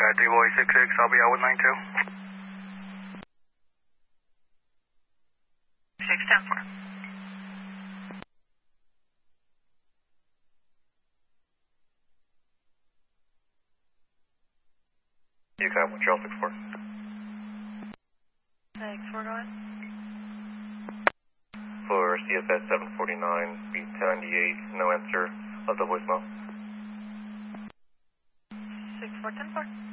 Boy 66, I'll be out with 92. 610-4. You got Montreal 64. 64, go ahead. For CFS 749, speed 1098, no answer of the voicemail. 6410-4.